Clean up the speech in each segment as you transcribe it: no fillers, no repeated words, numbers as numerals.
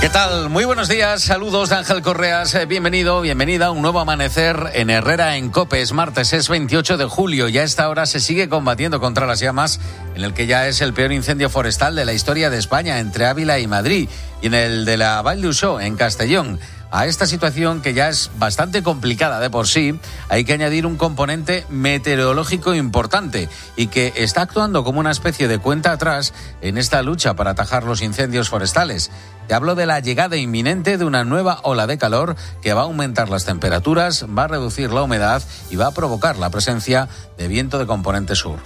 ¿Qué tal? Muy buenos días, saludos de Ángel Correas, bienvenida a un nuevo amanecer en Herrera en COPE. Es martes, es 28 de julio y a esta hora se sigue combatiendo contra las llamas en el que ya es el peor incendio forestal de la historia de España entre Ávila y Madrid y en el de la Vall d'Uixó en Castellón. A esta situación, que ya es bastante complicada de por sí, hay que añadir un componente meteorológico importante y que está actuando como una especie de cuenta atrás en esta lucha para atajar los incendios forestales. Te hablo de la llegada inminente de una nueva ola de calor que va a aumentar las temperaturas, va a reducir la humedad y va a provocar la presencia de viento de componente sur.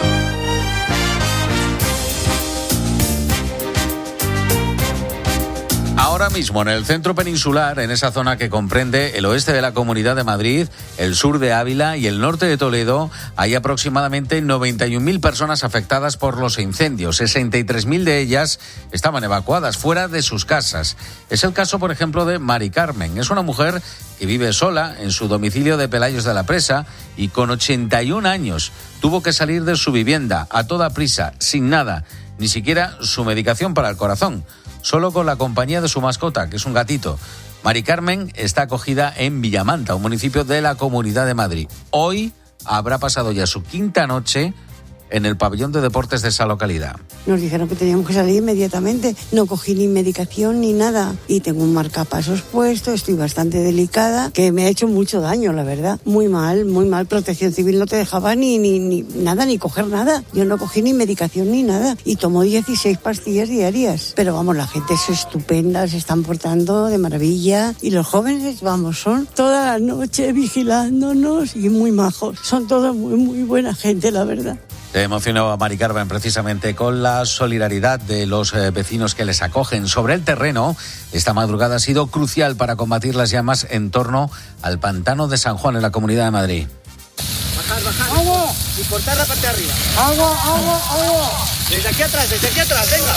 Ahora mismo en el centro peninsular, en esa zona que comprende el oeste de la Comunidad de Madrid, el sur de Ávila y el norte de Toledo, hay aproximadamente 91.000 personas afectadas por los incendios. 63.000 de ellas estaban evacuadas fuera de sus casas. Es el caso, por ejemplo, de Mari Carmen. Es una mujer que vive sola en su domicilio de Pelayos de la Presa y con 81 años tuvo que salir de su vivienda a toda prisa, sin nada, ni siquiera su medicación para el corazón, solo con la compañía de su mascota, que es un gatito. Mari Carmen está acogida en Villamanta, un municipio de la Comunidad de Madrid. Hoy habrá pasado ya su quinta noche en el pabellón de deportes de esa localidad. Nos dijeron que teníamos que salir inmediatamente. No cogí ni medicación ni nada. Y tengo un marcapasos puesto, estoy bastante delicada, que me ha hecho mucho daño, la verdad. Muy mal, muy mal. Protección Civil no te dejaba ni nada, ni coger nada. Yo no cogí ni medicación ni nada. Y tomo 16 pastillas diarias. Pero vamos, la gente es estupenda, se están portando de maravilla. Y los jóvenes, vamos, son toda la noche vigilándonos y muy majos. Son todos muy, muy buena gente, la verdad. Te emocionó a Mari Carmen precisamente con la solidaridad de los vecinos que les acogen. Sobre el terreno, esta madrugada ha sido crucial para combatir las llamas en torno al pantano de San Juan en la Comunidad de Madrid. Bajar. ¡Agua! Y cortar la parte de arriba. ¡Agua! Desde aquí atrás, venga.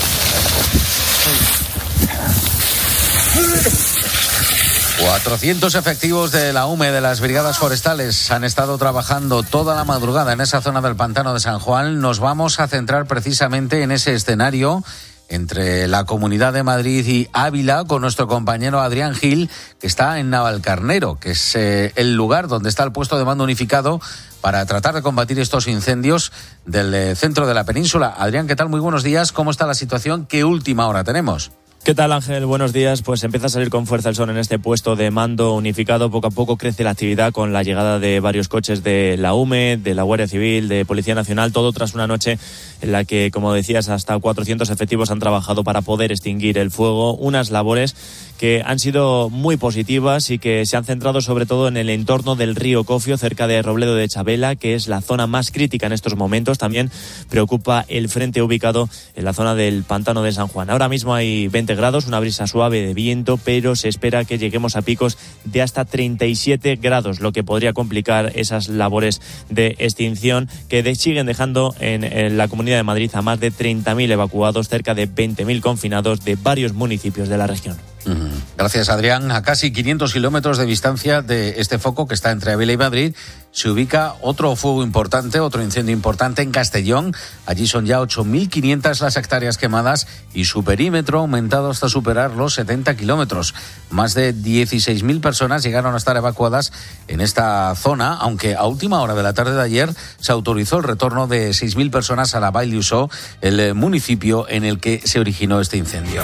400 efectivos de la UME, de las brigadas forestales, han estado trabajando toda la madrugada en esa zona del pantano de San Juan. Nos vamos a centrar precisamente en ese escenario entre la Comunidad de Madrid y Ávila con nuestro compañero Adrián Gil, que está en Navalcarnero, que es el lugar donde está el puesto de mando unificado para tratar de combatir estos incendios del centro de la península. Adrián, ¿qué tal? Muy buenos días. ¿Cómo está la situación? ¿Qué última hora tenemos? ¿Qué tal, Ángel? Buenos días. Pues empieza a salir con fuerza el sol en este puesto de mando unificado. Poco a poco crece la actividad con la llegada de varios coches de la UME, de la Guardia Civil, de Policía Nacional, todo tras una noche en la que, como decías, hasta 400 efectivos han trabajado para poder extinguir el fuego. Unas labores que han sido muy positivas y que se han centrado sobre todo en el entorno del río Cofio, cerca de Robledo de Chabela, que es la zona más crítica en estos momentos. También preocupa el frente ubicado en la zona del pantano de San Juan. Ahora mismo hay 20 grados, una brisa suave de viento, pero se espera que lleguemos a picos de hasta 37 grados, lo que podría complicar esas labores de extinción que siguen dejando en la Comunidad de Madrid a más de 30.000 evacuados, cerca de 20.000 confinados de varios municipios de la región. Gracias, Adrián. A casi 500 kilómetros de distancia de este foco que está entre Ávila y Madrid se ubica otro fuego importante, otro incendio importante en Castellón. Allí son ya 8.500 las hectáreas quemadas y su perímetro ha aumentado hasta superar los 70 kilómetros. Más de 16.000 personas llegaron a estar evacuadas en esta zona, aunque a última hora de la tarde de ayer se autorizó el retorno de 6.000 personas a la Vall d'Uixó, el municipio en el que se originó este incendio.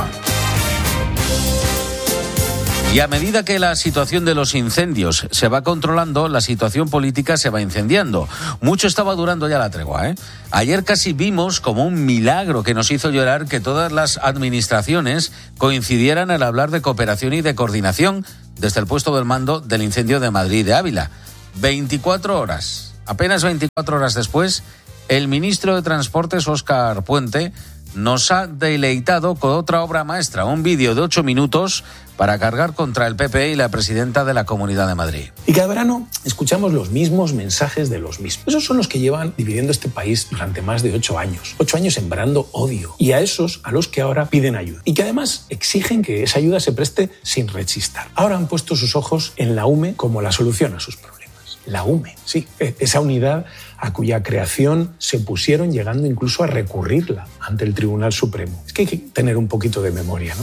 Y a medida que la situación de los incendios se va controlando, la situación política se va incendiando. Mucho estaba durando ya la tregua, ¿eh? Ayer casi vimos como un milagro que nos hizo llorar que todas las administraciones coincidieran al hablar de cooperación y de coordinación desde el puesto del mando del incendio de Madrid y de Ávila. 24 horas, apenas 24 horas después, el ministro de Transportes, Óscar Puente, nos ha deleitado con otra obra maestra, un vídeo de 8 minutos para cargar contra el PP y la presidenta de la Comunidad de Madrid. Y cada verano escuchamos los mismos mensajes de los mismos. Esos son los que llevan dividiendo este país durante más de 8 años. 8 años sembrando odio. Y a esos a los que ahora piden ayuda. Y que además exigen que esa ayuda se preste sin rechistar. Ahora han puesto sus ojos en la UME como la solución a sus problemas. La UME, sí, esa unidad a cuya creación se pusieron llegando incluso a recurrirla ante el Tribunal Supremo. Es que hay que tener un poquito de memoria, ¿no?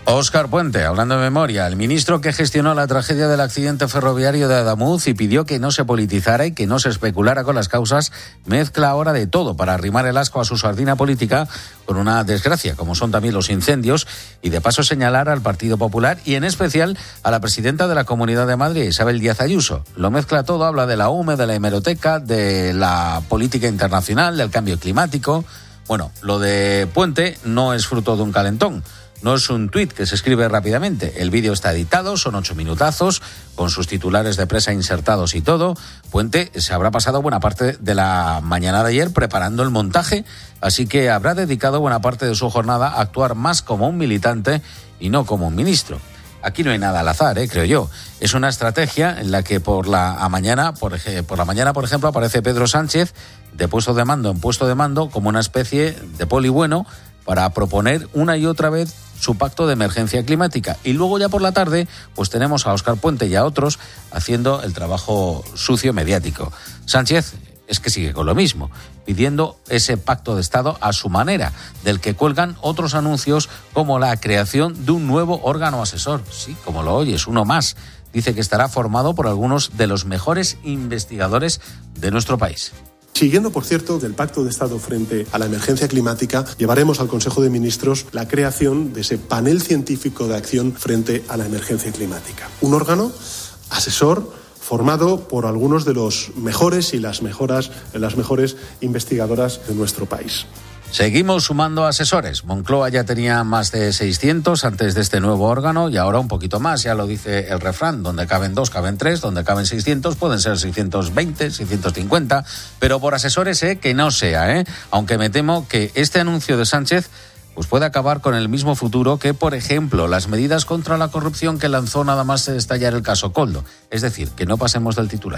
Óscar Puente, hablando de memoria, el ministro que gestionó la tragedia del accidente ferroviario de Adamuz y pidió que no se politizara y que no se especulara con las causas, mezcla ahora de todo para arrimar el asco a su sardina política con una desgracia, como son también los incendios, y de paso señalar al Partido Popular y en especial a la presidenta de la Comunidad de Madrid, Isabel Díaz Ayuso. Lo mezcla todo, habla de la UME, de la hemeroteca, de la política internacional, del cambio climático. Bueno, lo de Puente no es fruto de un calentón. No es un tuit que se escribe rápidamente. El vídeo está editado, son 8 minutazos, con sus titulares de presa insertados y todo. Puente se habrá pasado buena parte de la mañana de ayer preparando el montaje, así que habrá dedicado buena parte de su jornada a actuar más como un militante y no como un ministro. Aquí no hay nada al azar, creo yo. Es una estrategia en la que por la mañana, por ejemplo, aparece Pedro Sánchez de puesto de mando en puesto de mando como una especie de poli bueno para proponer una y otra vez su pacto de emergencia climática. Y luego ya por la tarde, pues tenemos a Óscar Puente y a otros haciendo el trabajo sucio mediático. Sánchez es que sigue con lo mismo, pidiendo ese pacto de Estado a su manera, del que cuelgan otros anuncios como la creación de un nuevo órgano asesor. Sí, como lo oyes, uno más. Dice que estará formado por algunos de los mejores investigadores de nuestro país. Siguiendo, por cierto, del Pacto de Estado frente a la emergencia climática, llevaremos al Consejo de Ministros la creación de ese panel científico de acción frente a la emergencia climática. Un órgano asesor formado por algunos de los mejores y las mejores investigadoras de nuestro país. Seguimos sumando asesores. Moncloa ya tenía más de 600 antes de este nuevo órgano y ahora un poquito más, ya lo dice el refrán. Donde caben 2, caben 3, donde caben 600, pueden ser 620, 650, pero por asesores que no sea, aunque me temo que este anuncio de Sánchez pues puede acabar con el mismo futuro que, por ejemplo, las medidas contra la corrupción que lanzó nada más de estallar el caso Koldo. Es decir, que no pasemos del titular.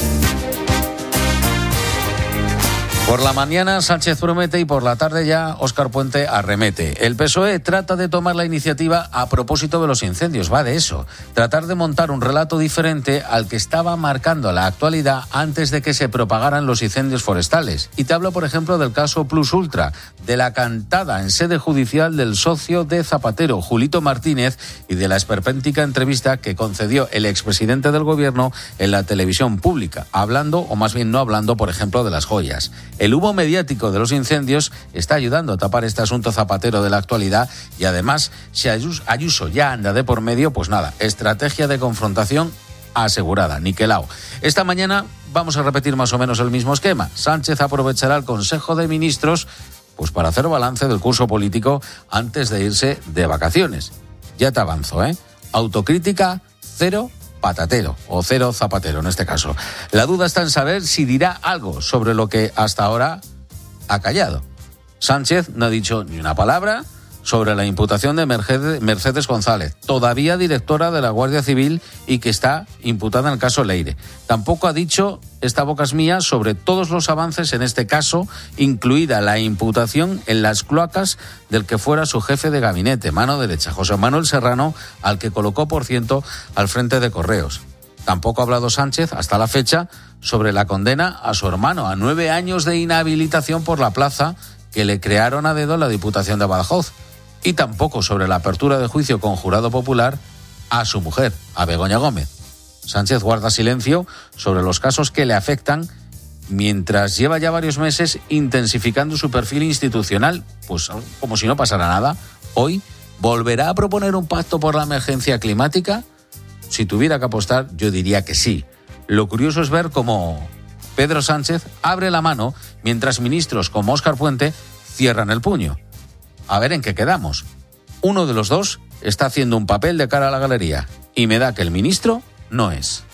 Por la mañana Sánchez promete y por la tarde ya Óscar Puente arremete. El PSOE trata de tomar la iniciativa a propósito de los incendios, va de eso. Tratar de montar un relato diferente al que estaba marcando la actualidad antes de que se propagaran los incendios forestales. Y te hablo, por ejemplo, del caso Plus Ultra, de la cantada en sede judicial del socio de Zapatero, Julito Martínez, y de la esperpéntica entrevista que concedió el expresidente del gobierno en la televisión pública, hablando, o más bien no hablando, por ejemplo, de las joyas. El humo mediático de los incendios está ayudando a tapar este asunto Zapatero de la actualidad y además, si Ayuso ya anda de por medio, pues nada, estrategia de confrontación asegurada, niquelao. Esta mañana vamos a repetir más o menos el mismo esquema. Sánchez aprovechará el Consejo de Ministros pues para hacer balance del curso político antes de irse de vacaciones. Ya te avanzo, Autocrítica cero, patatero o cero Zapatero en este caso. La duda está en saber si dirá algo sobre lo que hasta ahora ha callado. Sánchez no ha dicho ni una palabra sobre la imputación de Mercedes González, todavía directora de la Guardia Civil y que está imputada en el caso Leire. Tampoco ha dicho, esta boca es mía, sobre todos los avances en este caso, incluida la imputación en las cloacas del que fuera su jefe de gabinete, mano derecha, José Manuel Serrano, al que colocó, por cierto, al frente de Correos. Tampoco ha hablado Sánchez, hasta la fecha, sobre la condena a su hermano, a 9 años de inhabilitación por la plaza que le crearon a dedo en la Diputación de Badajoz. Y tampoco sobre la apertura de juicio con jurado popular a su mujer, a Begoña Gómez. Sánchez guarda silencio sobre los casos que le afectan, mientras lleva ya varios meses intensificando su perfil institucional, pues como si no pasara nada. Hoy volverá a proponer un pacto por la emergencia climática. Si tuviera que apostar, yo diría que sí. Lo curioso es ver cómo Pedro Sánchez abre la mano mientras ministros como Óscar Puente cierran el puño. A ver en qué quedamos. Uno de los dos está haciendo un papel de cara a la galería y me da que el ministro no es.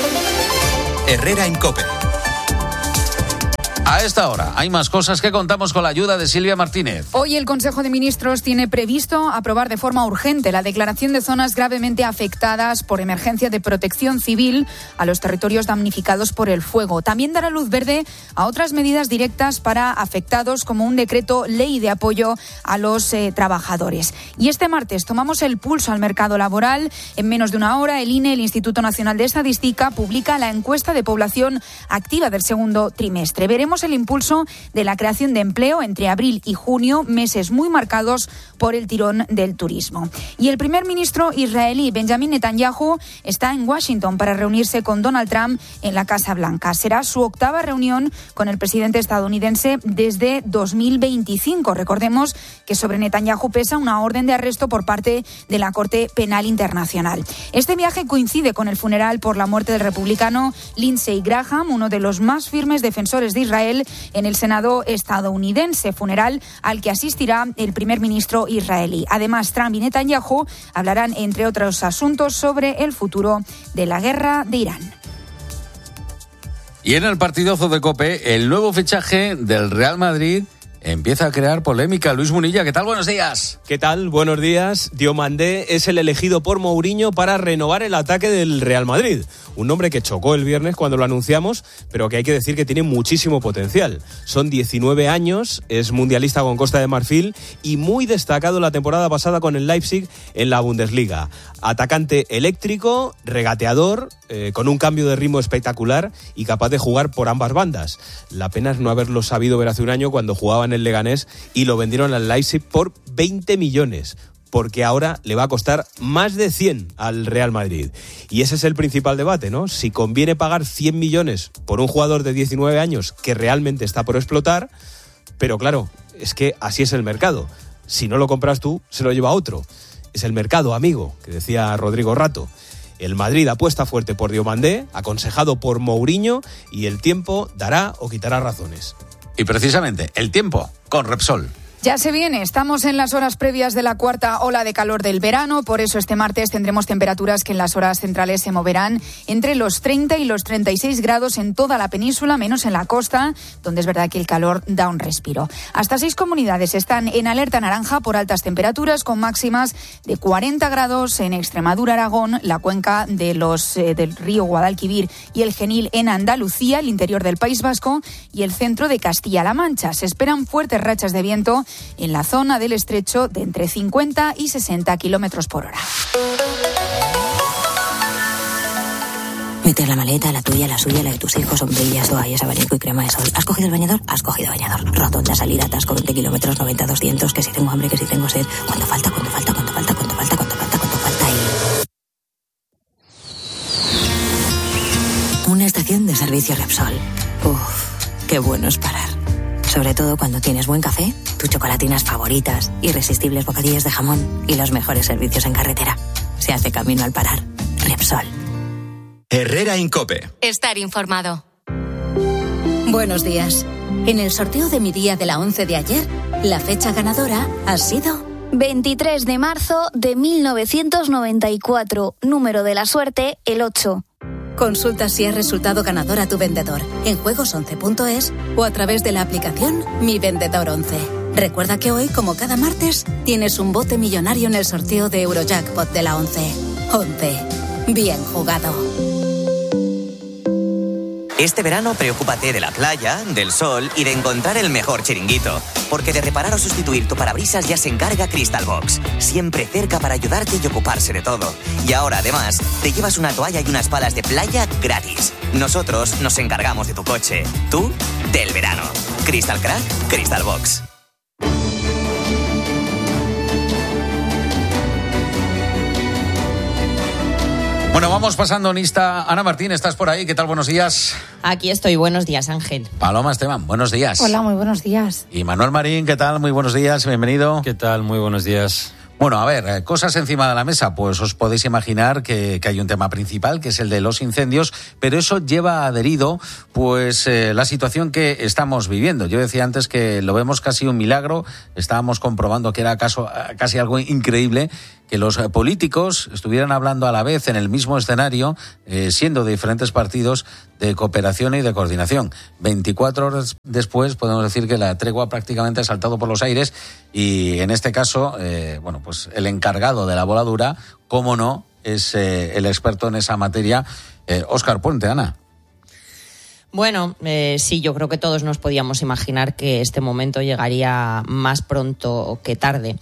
Herrera en COPE. A esta hora hay más cosas que contamos con la ayuda de Silvia Martínez. Hoy el Consejo de Ministros tiene previsto aprobar de forma urgente la declaración de zonas gravemente afectadas por emergencia de protección civil a los territorios damnificados por el fuego. También dará luz verde a otras medidas directas para afectados, como un decreto ley de apoyo a los trabajadores. Y este martes tomamos el pulso al mercado laboral. En menos de una hora, el INE, el Instituto Nacional de Estadística, publica la encuesta de población activa del segundo trimestre. Veremos Veremos el impulso de la creación de empleo entre abril y junio, meses muy marcados por el tirón del turismo. Y el primer ministro israelí Benjamin Netanyahu está en Washington para reunirse con Donald Trump en la Casa Blanca. Será su octava reunión con el presidente estadounidense desde 2025. Recordemos que sobre Netanyahu pesa una orden de arresto por parte de la Corte Penal Internacional. Este viaje coincide con el funeral por la muerte del republicano Lindsey Graham, uno de los más firmes defensores de Israel en el Senado estadounidense, funeral al que asistirá el primer ministro israelí. Además, Trump y Netanyahu hablarán, entre otros asuntos, sobre el futuro de la guerra de Irán. Y en el partidazo de COPE, el nuevo fichaje del Real Madrid empieza a crear polémica. Luis Munilla, ¿qué tal? Buenos días. ¿Qué tal? Buenos días. Diomandé es el elegido por Mourinho para renovar el ataque del Real Madrid. Un nombre que chocó el viernes cuando lo anunciamos, pero que hay que decir que tiene muchísimo potencial. Son 19 años, es mundialista con Costa de Marfil y muy destacado la temporada pasada con el Leipzig en la Bundesliga. Atacante eléctrico, regateador, con un cambio de ritmo espectacular y capaz de jugar por ambas bandas. La pena es no haberlo sabido ver hace un año cuando jugaba en el Leganés y lo vendieron al Leipzig por 20 millones. Porque ahora le va a costar más de 100 al Real Madrid. Y ese es el principal debate, ¿no? Si conviene pagar 100 millones por un jugador de 19 años que realmente está por explotar, pero claro, es que así es el mercado. Si no lo compras tú, se lo lleva otro. Es el mercado, amigo, que decía Rodrigo Rato. El Madrid apuesta fuerte por Diomandé, aconsejado por Mourinho, y el tiempo dará o quitará razones. Y precisamente, el tiempo con Repsol. Ya se viene, estamos en las horas previas de la cuarta ola de calor del verano, por eso este martes tendremos temperaturas que en las horas centrales se moverán entre los 30 y los 36 grados en toda la península, menos en la costa, donde es verdad que el calor da un respiro. Hasta 6 comunidades están en alerta naranja por altas temperaturas, con máximas de 40 grados en Extremadura, Aragón, la cuenca de del río Guadalquivir y el Genil en Andalucía, el interior del País Vasco y el centro de Castilla-La Mancha. Se esperan fuertes rachas de viento en la zona del estrecho de entre 50 y 60 kilómetros por hora. Meter la maleta, la tuya, la suya, la de tus hijos, sombrillas, toallas, abanico y crema de sol. ¿Has cogido el bañador? Has cogido bañador. Rotonda, salida, atasco, 20 kilómetros, 90, 200, que si tengo hambre, que si tengo sed. ¿Cuánto falta? ¿Cuánto falta? ¿Cuánto falta? ¿Cuánto falta? ¿Cuánto falta? ¿Cuánto falta? Y... una estación de servicio Repsol. Uf, qué bueno es parar. Sobre todo cuando tienes buen café, tus chocolatinas favoritas, irresistibles bocadillos de jamón y los mejores servicios en carretera. Se hace camino al parar. Repsol. Herrera en COPE. Estar informado. Buenos días. En el sorteo de mi día de la 11 de ayer, la fecha ganadora ha sido 23 de marzo de 1994. Número de la suerte, el 8. Consulta si has resultado ganador a tu vendedor en juegos11.es o a través de la aplicación Mi Vendedor 11. Recuerda que hoy, como cada martes, tienes un bote millonario en el sorteo de Eurojackpot de la 11. 11. Bien jugado. Este verano preocúpate de la playa, del sol y de encontrar el mejor chiringuito. Porque de reparar o sustituir tu parabrisas ya se encarga Crystal Box. Siempre cerca para ayudarte y ocuparse de todo. Y ahora, además, te llevas una toalla y unas palas de playa gratis. Nosotros nos encargamos de tu coche. Tú, del verano. Crystal Crack, Crystal Box. Bueno, vamos pasando lista. Ana Martín, ¿estás por ahí? ¿Qué tal? Buenos días. Aquí estoy. Buenos días, Ángel. Paloma Esteban, buenos días. Hola, muy buenos días. Y Manuel Marín, ¿qué tal? Muy buenos días, bienvenido. ¿Qué tal? Muy buenos días. Bueno, a ver, cosas encima de la mesa. Pues os podéis imaginar que hay un tema principal, que es el de los incendios, pero eso lleva adherido pues la situación que estamos viviendo. Yo decía antes que lo vemos casi un milagro. Estábamos comprobando que era casi algo increíble que los políticos estuvieran hablando a la vez en el mismo escenario, siendo de diferentes partidos, de cooperación y de coordinación. 24 horas después podemos decir que la tregua prácticamente ha saltado por los aires y en este caso, bueno, pues el encargado de la voladura, cómo no, es el experto en esa materia, Óscar Puente. Ana. Bueno, sí, yo creo que todos nos podíamos imaginar que este momento llegaría más pronto que tarde.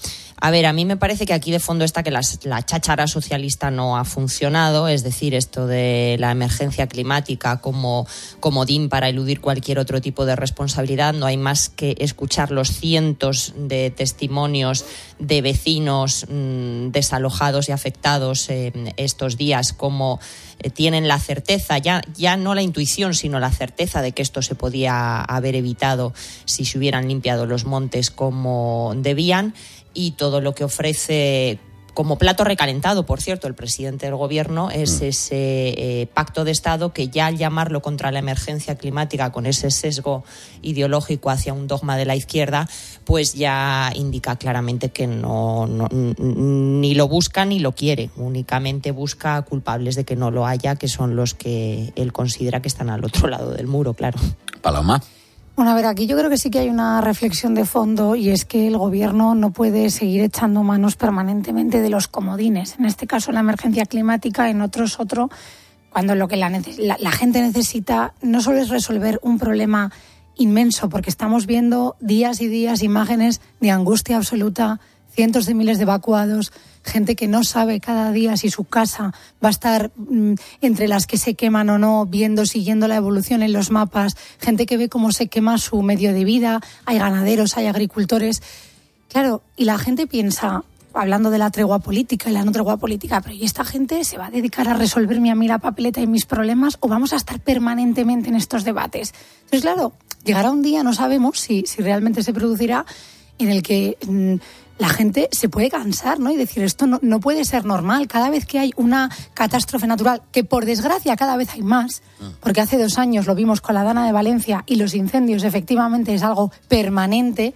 A ver, a mí me parece que aquí de fondo está que la cháchara socialista no ha funcionado, es decir, esto de la emergencia climática como comodín para eludir cualquier otro tipo de responsabilidad. No hay más que escuchar los cientos de testimonios de vecinos desalojados y afectados estos días, como tienen la certeza, ya no la intuición, sino la certeza de que esto se podía haber evitado si se hubieran limpiado los montes como debían. Y todo lo que ofrece como plato recalentado, por cierto, el presidente del gobierno, es ese pacto de Estado que ya al llamarlo contra la emergencia climática con ese sesgo ideológico hacia un dogma de la izquierda, pues ya indica claramente que no ni lo busca ni lo quiere, únicamente busca culpables de que no lo haya, que son los que él considera que están al otro lado del muro, claro. Paloma. Bueno, a ver, aquí yo creo que sí que hay una reflexión de fondo, y es que el gobierno no puede seguir echando manos permanentemente de los comodines. En este caso la emergencia climática, en otros otro, cuando lo que la gente necesita no solo es resolver un problema inmenso, porque estamos viendo días y días imágenes de angustia absoluta, cientos de miles de evacuados, gente que no sabe cada día si su casa va a estar entre las que se queman o no, siguiendo la evolución en los mapas, gente que ve cómo se quema su medio de vida, hay ganaderos, hay agricultores. Claro, y la gente piensa, hablando de la tregua política y la no tregua política, pero ¿y esta gente se va a dedicar a resolverme a mí la papeleta y mis problemas, o vamos a estar permanentemente en estos debates? Entonces, claro, llegará un día, no sabemos si realmente se producirá, en el que la gente se puede cansar, ¿no? Y decir, esto no puede ser normal. Cada vez que hay una catástrofe natural, que por desgracia cada vez hay más, porque hace 2 años lo vimos con la Dana de Valencia y los incendios efectivamente es algo permanente,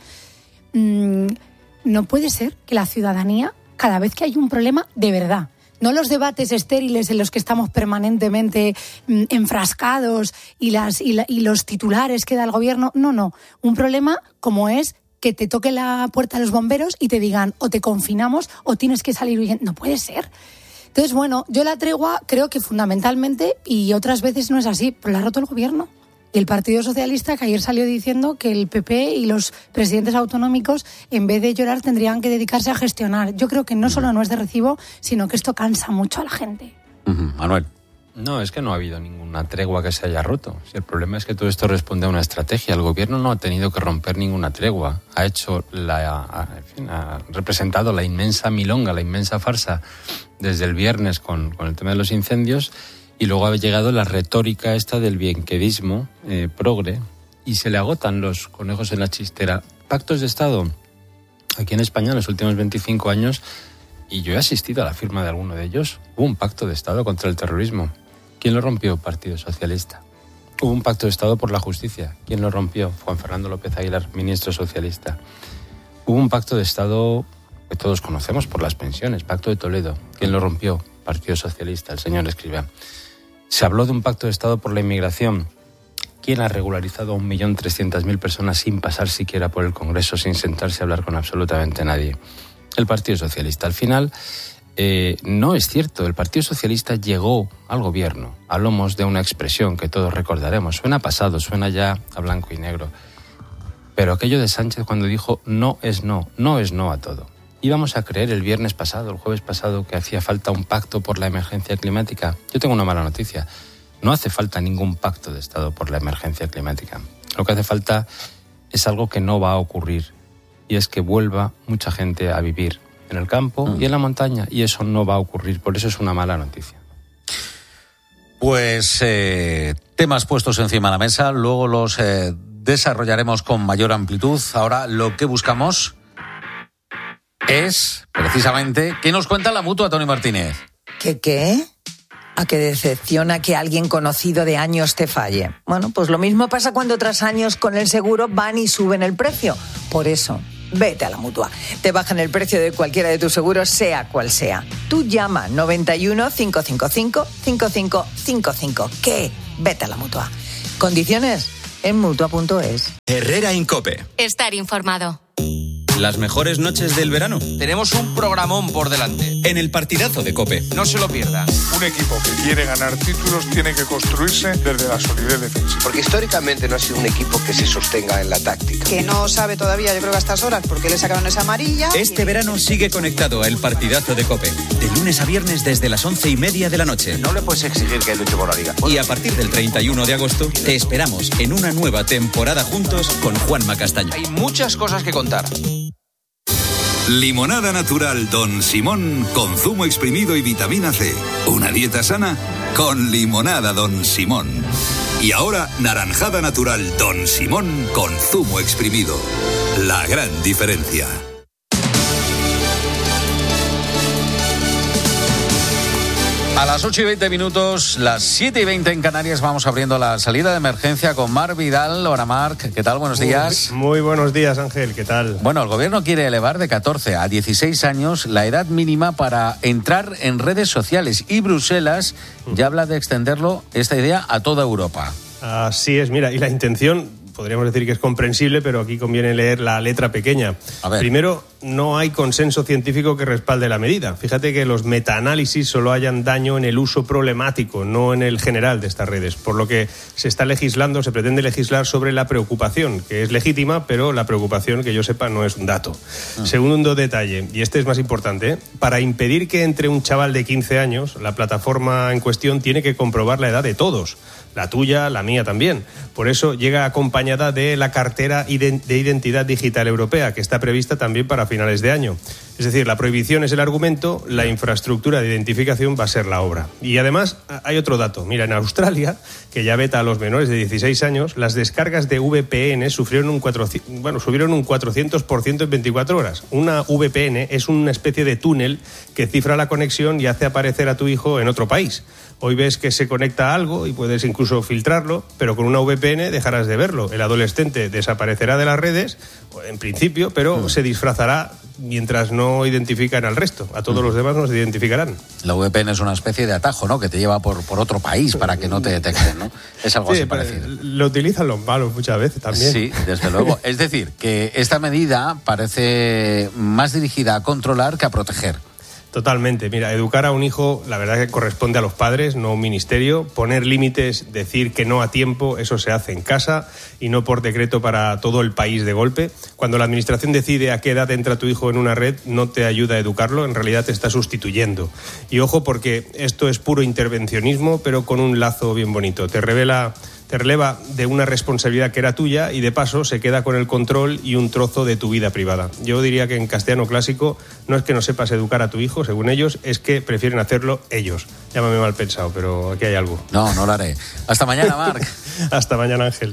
no puede ser que la ciudadanía, cada vez que hay un problema de verdad, no los debates estériles en los que estamos permanentemente enfrascados y los titulares que da el gobierno, no, un problema como es que te toque la puerta a los bomberos y te digan o te confinamos o tienes que salir huyendo. No puede ser. Entonces, bueno, yo la tregua creo que fundamentalmente, y otras veces no es así, pero la ha roto el gobierno. Y el Partido Socialista, que ayer salió diciendo que el PP y los presidentes autonómicos, en vez de llorar, tendrían que dedicarse a gestionar. Yo creo que no solo no es de recibo, sino que esto cansa mucho a la gente. Manuel. No, es que no ha habido ninguna tregua que se haya roto. Si el problema es que todo esto responde a una estrategia. El gobierno no ha tenido que romper ninguna tregua. Ha representado la inmensa milonga, la inmensa farsa desde el viernes con el tema de los incendios, y luego ha llegado la retórica esta del bienquedismo progre, y se le agotan los conejos en la chistera. Pactos de Estado aquí en España en los últimos 25 años, y yo he asistido a la firma de alguno de ellos. Hubo un pacto de Estado contra el terrorismo. ¿Quién lo rompió? Partido Socialista. Hubo un pacto de Estado por la justicia. ¿Quién lo rompió? Juan Fernando López Aguilar, ministro socialista. Hubo un pacto de Estado que todos conocemos por las pensiones, Pacto de Toledo. ¿Quién lo rompió? Partido Socialista, el señor Escrivá. Se habló de un pacto de Estado por la inmigración. ¿Quién ha regularizado a 1.300.000 personas sin pasar siquiera por el Congreso, sin sentarse a hablar con absolutamente nadie? El Partido Socialista. Al final, no es cierto. El Partido Socialista llegó al gobierno a lomos de una expresión que todos recordaremos. Suena pasado, suena ya a blanco y negro. Pero aquello de Sánchez cuando dijo no es no a todo. Íbamos a creer el viernes pasado, el jueves pasado, que hacía falta un pacto por la emergencia climática. Yo tengo una mala noticia. No hace falta ningún pacto de Estado por la emergencia climática. Lo que hace falta es algo que no va a ocurrir. Y es que vuelva mucha gente a vivir en el campo y en la montaña, y eso no va a ocurrir, por eso es una mala noticia. Pues temas puestos encima de la mesa, luego los desarrollaremos con mayor amplitud. Ahora lo que buscamos es, precisamente, ¿qué nos cuenta la Mutua, Tony Martínez? ¿Qué? ¿A qué decepciona que alguien conocido de años te falle? Bueno, pues lo mismo pasa cuando tras años con el seguro van y suben el precio. Por eso, vete a la Mutua. Te bajan el precio de cualquiera de tus seguros, sea cual sea. Tú llama 91 555 5555. ¿Qué? Vete a la Mutua. Condiciones en Mutua.es. Herrera Incope. Estar informado. Las mejores noches del verano. Tenemos un programón por delante. En el partidazo de COPE. No se lo pierdan. Un equipo que quiere ganar títulos tiene que construirse desde la solidez defensiva. Porque históricamente no ha sido un equipo que se sostenga en la táctica. Que no sabe todavía, yo creo que a estas horas, porque le sacaron esa amarilla. Este verano sigue conectado a El Partidazo de COPE. De lunes a viernes desde las 11:30 de la noche. No le puedes exigir que luche por la liga. Y a partir del 31 de agosto te esperamos en una nueva temporada juntos con Juanma Castaño. Hay muchas cosas que contar. Limonada natural Don Simón con zumo exprimido y vitamina C. Una dieta sana con limonada Don Simón. Y ahora naranjada natural Don Simón con zumo exprimido. La gran diferencia. A las 8:20, las 7:20 en Canarias, vamos abriendo la salida de emergencia con Marc Vidal. Hola Marc, ¿qué tal? Buenos días. Muy buenos días, Ángel, ¿qué tal? Bueno, el gobierno quiere elevar de 14 a 16 años la edad mínima para entrar en redes sociales y Bruselas ya habla de extenderlo, esta idea, a toda Europa. Así es, mira, y la intención podríamos decir que es comprensible, pero aquí conviene leer la letra pequeña. Primero, no hay consenso científico que respalde la medida. Fíjate que los metaanálisis solo hallan daño en el uso problemático, no en el general de estas redes. Por lo que se pretende legislar sobre la preocupación, que es legítima, pero la preocupación, que yo sepa, no es un dato. Segundo detalle, y este es más importante, para impedir que entre un chaval de 15 años, la plataforma en cuestión tiene que comprobar la edad de todos. La tuya, la mía también. Por eso llega acompañada de la cartera de identidad digital europea, que está prevista también para finales de año. Es decir, la prohibición es el argumento, la infraestructura de identificación va a ser la obra. Y además hay otro dato. Mira, en Australia, que ya veta a los menores de 16 años, las descargas de VPN subieron un 400% en 24 horas. Una VPN es una especie de túnel que cifra la conexión y hace aparecer a tu hijo en otro país. Hoy ves que se conecta a algo y puedes incluso filtrarlo, pero con una VPN dejarás de verlo. El adolescente desaparecerá de las redes, en principio, pero se disfrazará mientras no identifican al resto. A todos los demás nos identificarán. La VPN es una especie de atajo, ¿no?, que te lleva por otro país para que no te detecten, ¿no? Es algo así parecido. Lo utilizan los malos muchas veces también. Sí, desde luego. Es decir, que esta medida parece más dirigida a controlar que a proteger. Totalmente. Mira, educar a un hijo, la verdad que corresponde a los padres, no a un ministerio. Poner límites, decir que no a tiempo, eso se hace en casa y no por decreto para todo el país de golpe. Cuando la administración decide a qué edad entra tu hijo en una red, no te ayuda a educarlo, en realidad te está sustituyendo. Y ojo, porque esto es puro intervencionismo, pero con un lazo bien bonito. Te releva de una responsabilidad que era tuya y de paso se queda con el control y un trozo de tu vida privada. Yo diría que en castellano clásico no es que no sepas educar a tu hijo, según ellos, es que prefieren hacerlo ellos. Llámame mal pensado, pero aquí hay algo. No lo haré. Hasta mañana, Marc. Hasta mañana, Ángel.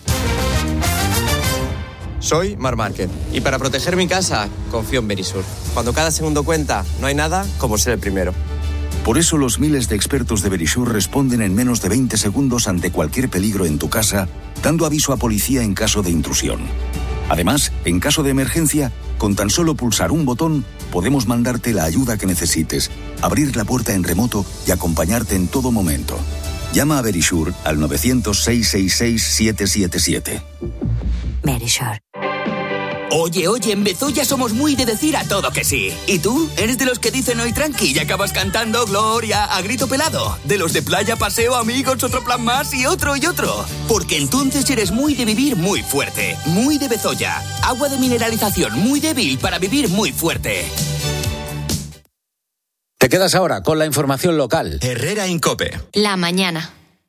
Soy Marc Márquez y para proteger mi casa confío en Verisur. Cuando cada segundo cuenta, no hay nada como ser el primero. Por eso los miles de expertos de Verisur responden en menos de 20 segundos ante cualquier peligro en tu casa, dando aviso a policía en caso de intrusión. Además, en caso de emergencia, con tan solo pulsar un botón, podemos mandarte la ayuda que necesites, abrir la puerta en remoto y acompañarte en todo momento. Llama a Verisur al 900-666-777. Verisur. Oye, en Bezoya somos muy de decir a todo que sí. ¿Y tú? ¿Eres de los que dicen hoy tranqui y acabas cantando Gloria a grito pelado? ¿De los de playa, paseo, amigos, otro plan más y otro? Porque entonces eres muy de vivir muy fuerte. Muy de Bezoya. Agua de mineralización muy débil para vivir muy fuerte. Te quedas ahora con la información local. Herrera Incope. La mañana.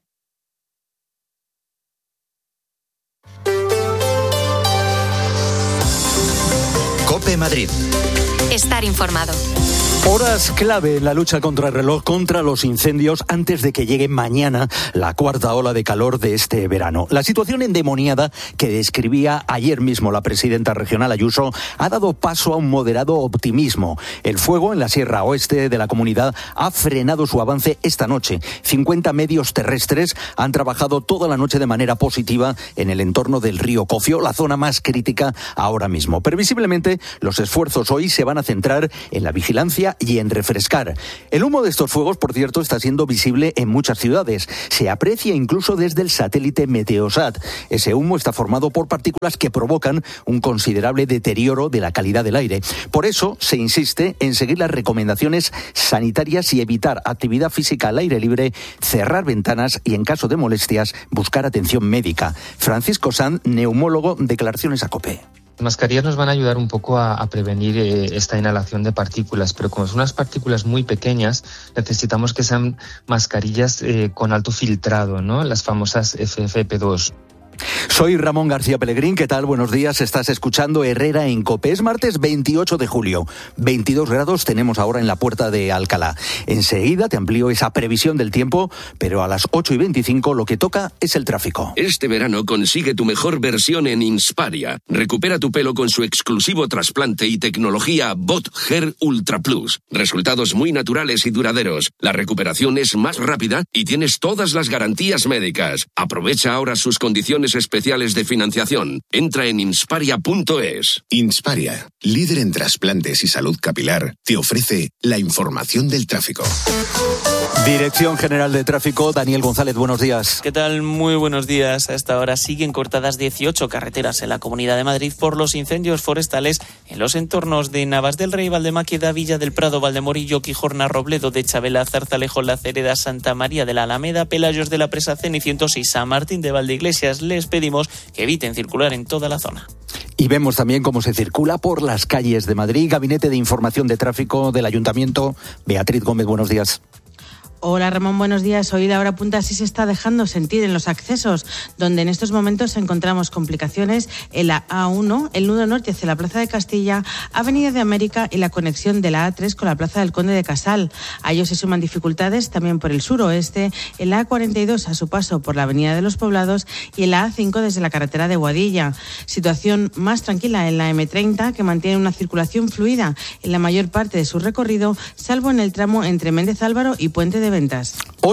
COPE Madrid. Estar informado. Horas clave en la lucha contra el reloj, contra los incendios, antes de que llegue mañana la cuarta ola de calor de este verano. La situación endemoniada que describía ayer mismo la presidenta regional Ayuso ha dado paso a un moderado optimismo. El fuego en la Sierra Oeste de la comunidad ha frenado su avance esta noche. 50 medios terrestres han trabajado toda la noche de manera positiva en el entorno del río Cocio, la zona más crítica ahora mismo. Previsiblemente, los esfuerzos hoy se van a centrar en la vigilancia y en refrescar. El humo de estos fuegos, por cierto, está siendo visible en muchas ciudades. Se aprecia incluso desde el satélite Meteosat. Ese humo está formado por partículas que provocan un considerable deterioro de la calidad del aire. Por eso se insiste en seguir las recomendaciones sanitarias y evitar actividad física al aire libre, cerrar ventanas y, en caso de molestias, buscar atención médica. Francisco Sanz, neumólogo, declaraciones a COPE. Las mascarillas nos van a ayudar un poco a prevenir esta inhalación de partículas, pero como son unas partículas muy pequeñas, necesitamos que sean mascarillas con alto filtrado, ¿no? Las famosas FFP2. Soy Ramón García Pellegrín, ¿qué tal? Buenos días, estás escuchando Herrera en COPE. Es martes 28 de julio, 22 grados tenemos ahora en la Puerta de Alcalá. Enseguida te amplío esa previsión del tiempo, pero a las 8:25 lo que toca es el tráfico. Este verano consigue tu mejor versión en Insparia. Recupera tu pelo con su exclusivo trasplante y tecnología Bot Hair Ultra Plus. Resultados muy naturales y duraderos. La recuperación es más rápida y tienes todas las garantías médicas. Aprovecha ahora sus condiciones especiales de financiación. Entra en insparia.es. Insparia, líder en trasplantes y salud capilar, te ofrece la información del tráfico. Dirección General de Tráfico, Daniel González, buenos días. ¿Qué tal? Muy buenos días. A esta hora siguen cortadas 18 carreteras en la Comunidad de Madrid por los incendios forestales en los entornos de Navas del Rey, Valdemáqueda, Villa del Prado, Valdemorillo, Quijorna, Robledo de Chabela, Zarzalejo, La Cereda, Santa María de la Alameda, Pelayos de la Presa, Cenicientos y San Martín de Valdeiglesias. Les pedimos que eviten circular en toda la zona. Y vemos también cómo se circula por las calles de Madrid. Gabinete de Información de Tráfico del Ayuntamiento. Beatriz Gómez, buenos días. Hola Ramón, buenos días. Hoy la hora punta sí se está dejando sentir en los accesos, donde en estos momentos encontramos complicaciones en la A1, el nudo norte hacia la Plaza de Castilla, Avenida de América y la conexión de la A3 con la Plaza del Conde de Casal. A ello se suman dificultades también por el suroeste, en la A42 a su paso por la Avenida de los Poblados y en la A5 desde la carretera de Boadilla. Situación más tranquila en la M30, que mantiene una circulación fluida en la mayor parte de su recorrido, salvo en el tramo entre Méndez Álvaro y Puente de Ventas.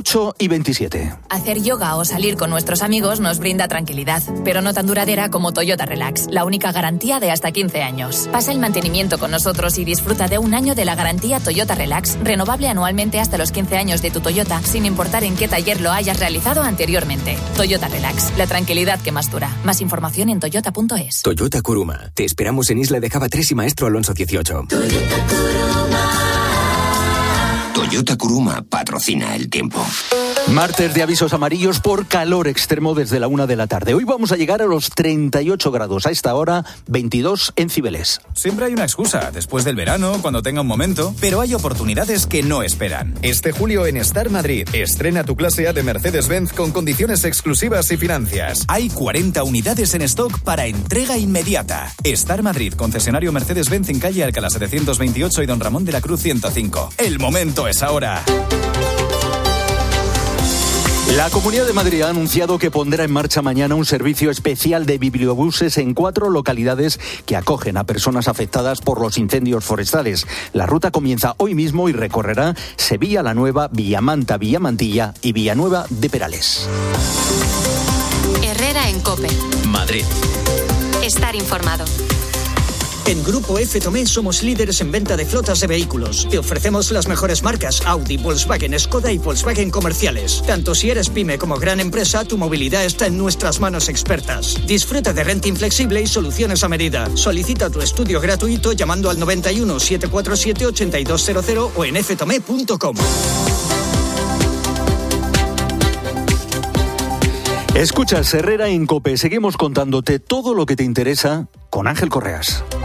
8:27. Hacer yoga o salir con nuestros amigos nos brinda tranquilidad, pero no tan duradera como Toyota Relax, la única garantía de hasta 15 años. Pasa el mantenimiento con nosotros y disfruta de un año de la garantía Toyota Relax, renovable anualmente hasta los 15 años de tu Toyota, sin importar en qué taller lo hayas realizado anteriormente. Toyota Relax, la tranquilidad que más dura. Más información en toyota.es. Toyota Kuruma. Te esperamos en Isla de Java 3 y Maestro Alonso 18. Toyota Kuruma. Toyota Kuruma patrocina el tiempo. Martes de avisos amarillos por calor extremo desde la 1 de la tarde. Hoy vamos a llegar a los 38 grados. A esta hora, 22 en Cibeles. Siempre hay una excusa, después del verano, cuando tenga un momento, pero hay oportunidades que no esperan. Este julio en Star Madrid, estrena tu clase A de Mercedes-Benz con condiciones exclusivas y financias. Hay 40 unidades en stock para entrega inmediata. Star Madrid, concesionario Mercedes-Benz en calle Alcalá 728 y Don Ramón de la Cruz 105. El momento es ahora. La Comunidad de Madrid ha anunciado que pondrá en marcha mañana un servicio especial de bibliobuses en 4 localidades que acogen a personas afectadas por los incendios forestales. La ruta comienza hoy mismo y recorrerá Sevilla la Nueva, Villamanta, Villamantilla y Villanueva de Perales. Herrera en COPE. Madrid. Estar informado. En Grupo F. Tomé somos líderes en venta de flotas de vehículos. Te ofrecemos las mejores marcas Audi, Volkswagen, Skoda y Volkswagen comerciales. Tanto si eres pyme como gran empresa, tu movilidad está en nuestras manos expertas. Disfruta de renting flexible y soluciones a medida. Solicita tu estudio gratuito llamando al 91 747 8200 o en ftome.com. Escuchas Herrera en COPE. Seguimos contándote todo lo que te interesa con Ángel Correas.